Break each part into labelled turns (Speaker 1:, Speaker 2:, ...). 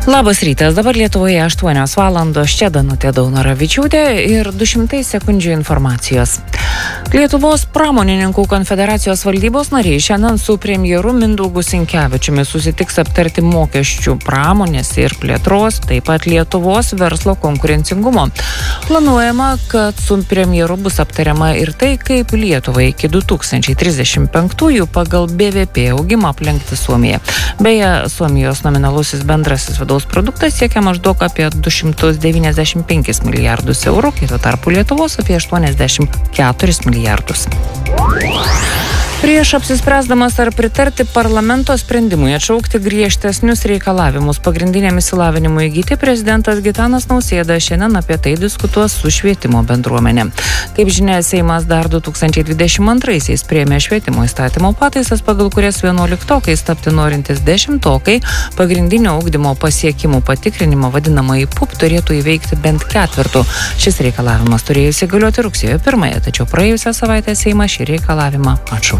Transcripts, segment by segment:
Speaker 1: Labas rytas, dabar Lietuvoje 8 valandos, čia Danutė Daunoravičiūtė ir 200 sekundžių informacijos. Lietuvos pramonininkų konfederacijos valdybos nariai šiandien su premjeru Mindaugu Sinkevičiumi susitiks aptarti mokesčių, pramonės ir plėtros, taip pat Lietuvos verslo konkurencingumo. Planuojama, kad su premjeru bus aptariama ir tai, kaip Lietuvai iki 2035 pagal BVP augimą aplenkti Suomiją. Beje, Suomijos nominalusis bendrasis vidaus produktas siekia maždaug apie 295 milijardus eurų, kai tuo tarpu Lietuvos apie 84 milijardus. Prieš apsispręsdamas ar pritarti parlamento sprendimui atšaukti griežtesnius reikalavimus pagrindiniam išsilavinimui įgyti, prezidentas Gitanas Nausėda šiandien apie tai diskutuos su švietimo bendruomenė. Kaip žinia, Seimas dar 2022-aisiais priėmė švietimo įstatymo pataisas, pagal kurias 11-okais tapti norintys 10-okai pagrindinio ugdymo pasiekimų patikrinimo vadinamąjį PUP turėtų įveikti bent ketvirtų. Šis reikalavimas turėjo įsigalioti rugsėjo 1, tačiau praėjusią savaitę Seimas šį reikalavimą atšaukė.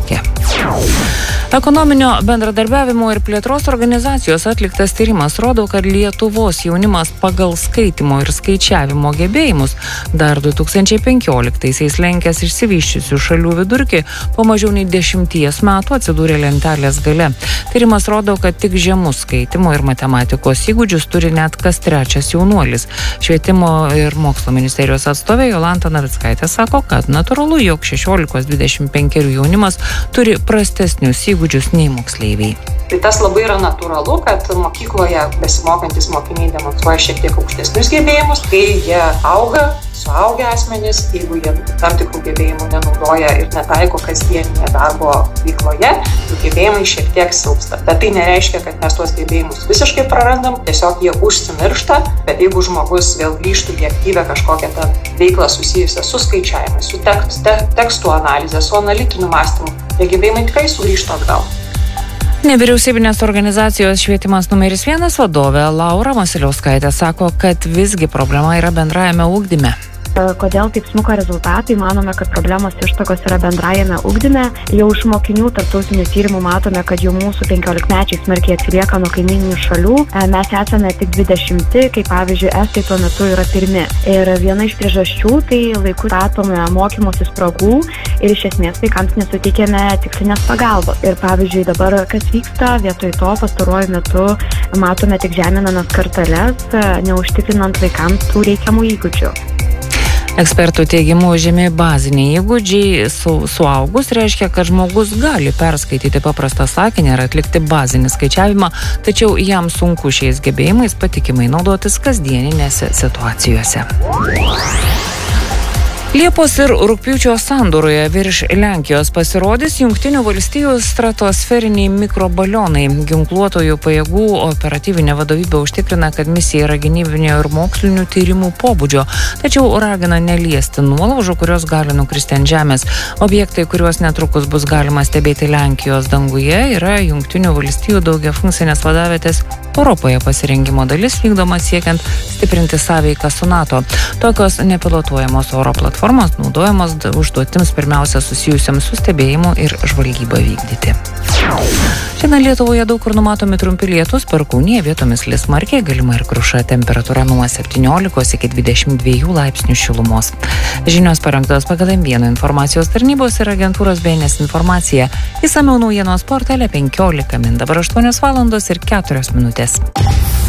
Speaker 1: Ekonominio bendradarbiavimo ir plėtros organizacijos atliktas tyrimas rodo, kad Lietuvos jaunimas pagal skaitimo ir skaičiavimo gebėjimus dar 2015-aisiais lenkęs išsivysčiusių šalių vidurkį, po mažiau nei 10 metų atsidūrė lentelės gale. Tyrimas rodo, kad tik žemus skaitimo ir matematikos įgūdžius turi net kas trečias jaunuolis. Švietimo ir mokslo ministerijos atstovė Jolanta Navickaitė sako, kad natūralu, jog 16-25 jaunimas turi prastesnius įgūdžius nei moksleiviai.
Speaker 2: Tai tas labai yra natūralu, kad mokykloje besimokantis mokiniai demonstruoja šiek tiek aukštesnius gebėjimus, kai jie auga, suaugę asmenys, jeigu jie tam tikrų gebėjimų nenaudoja ir netaiko kasdieninėje darbo veikloje, jų gebėjimai šiek tiek silpsta. Bet tai nereiškia, kad mes tuos gebėjimus visiškai prarandam, tiesiog jie užsimiršta, bet jeigu žmogus vėl grįžtų į aktyvę kažkokią tą veiklą susijusią su skaičiavimais, su tekstų analizė, su analitiniu mąstymu, tie gebėjimai tikrai sugrįžtų atgal.
Speaker 1: Nevyriausybinės organizacijos švietimas numeris 1 vadovė Laura Masiliauskaitė sako, kad visgi problema yra bendrajame ugdyme.
Speaker 3: Kodėl taip smuko rezultatai? Manome, kad problemos ištakos yra bendrajame ugdyme. Jau iš mokinių tarptautinių tyrimų matome, kad jau mūsų 15-mečiai smarkiai atsilieka nuo kaimyninių šalių. Mes esame tik 20, kai pavyzdžiui Estai tuo metu yra pirmi. Ir viena iš priežasčių tai laiku statome mokymosi spragų ir iš esmės vaikams nesuteikėme tikslinės pagalbos. Ir pavyzdžiui dabar kas vyksta, vietoj to pastaruoju metu matome tik žeminamas karteles, neužtikrinant vaikams tų reikiamų įgūdžių.
Speaker 1: Ekspertų teigimu žemi baziniai įgūdžiai suaugus reiškia, kad žmogus gali perskaityti paprastą sakinį ir atlikti bazinį skaičiavimą, tačiau jam sunku šiais gebėjimais patikimai naudotis kasdieninėse situacijose. Liepos ir rugpjūčio sandūroje virš Lenkijos pasirodys Jungtinių valstijų stratosferiniai mikrobalionai. Ginkluotojų pajėgų operatyvinė vadovybė užtikrina, kad misija yra gynybinio ir mokslinių tyrimų pobūdžio, tačiau ragina neliesti nuolaužų, kurios gali nukristi ant žemės. Objektai, kuriuos netrukus bus galima stebėti Lenkijos danguje, yra Jungtinių valstijų daugiafunkcinės vadavietės Europoje pasirengimo dalis, vykdoma siekiant stiprinti sąveiką su NATO. Tokios nepilotuojamos oro platformos naudojamos užduotims pirmiausia susijusiams su stebėjimu ir žvalgyba vykdyti. Šiandien Lietuvoje daug kur numatomi trumpi lietūs, perkūnija, vietomis lis smarkiai, galima ir kruša, temperatūra nuo 17 iki 22 laipsnių šilumos. Žinios parengtos pagal M1 informacijos tarnybos ir agentūros BNS informacija. Išsamiau naujienos portale 15 min. Dabar 8 valandos ir 4 minutės.